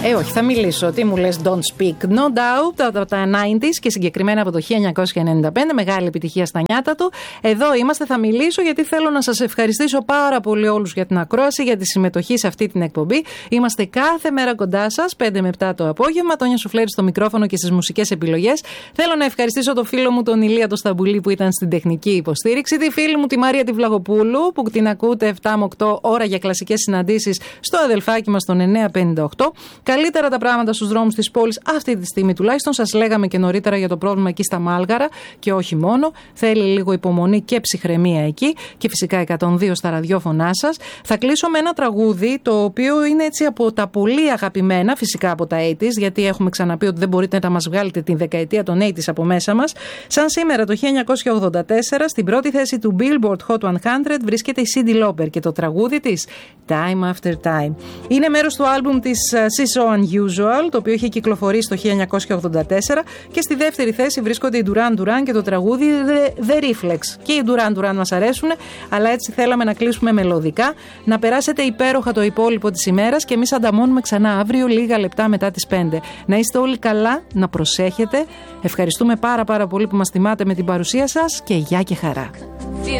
Όχι, θα μιλήσω. Τι μου λες, Don't Speak. No Doubt από τα 90s και συγκεκριμένα από το 1995. Μεγάλη επιτυχία στα νιάτα του. Εδώ είμαστε, θα μιλήσω γιατί θέλω να σας ευχαριστήσω πάρα πολύ όλους για την ακρόαση, για τη συμμετοχή σε αυτή την εκπομπή. Είμαστε κάθε μέρα κοντά σας, 5 με 7 το απόγευμα. Τόνια Σουφλέρη στο μικρόφωνο και στις μουσικές επιλογές. Θέλω να ευχαριστήσω τον φίλο μου τον Ηλία το Σταμπουλή που ήταν στην τεχνική υποστήριξη. Τη φίλη μου τη Μαρία τη Βλαγοπούλου που την ακούτε 7 με 8 ώρα για κλασικές συναντήσεις στο αδελφάκι μας τον 958. Καλύτερα τα πράγματα στους δρόμους της πόλης αυτή τη στιγμή τουλάχιστον. Σας λέγαμε και νωρίτερα για το πρόβλημα εκεί στα Μάλγαρα και όχι μόνο. Θέλει λίγο υπομονή και ψυχραιμία εκεί και φυσικά 102 στα ραδιόφωνά σας. Θα κλείσω με ένα τραγούδι το οποίο είναι έτσι από τα πολύ αγαπημένα, φυσικά από τα 80s, γιατί έχουμε ξαναπεί ότι δεν μπορείτε να μας βγάλετε την δεκαετία των 80s από μέσα μας. Σαν σήμερα το 1984 στην πρώτη θέση του Billboard Hot 100 βρίσκεται η Cyndi Lauper και το τραγούδι της Time After Time. Είναι μέρος του άλμπουμ της She's So Unusual, το οποίο είχε κυκλοφορήσει το 1984 και στη δεύτερη θέση βρίσκονται οι Duran Duran και το τραγούδι The Reflex. Και οι Duran Duran μας αρέσουν, αλλά έτσι θέλαμε να κλείσουμε μελωδικά. Να περάσετε υπέροχα το υπόλοιπο της ημέρας και εμείς ανταμώνουμε ξανά αύριο λίγα λεπτά μετά τις 5. Να είστε όλοι καλά, να προσέχετε. Ευχαριστούμε πάρα πολύ που μας τιμάτε με την παρουσία σας και γεια και χαρά.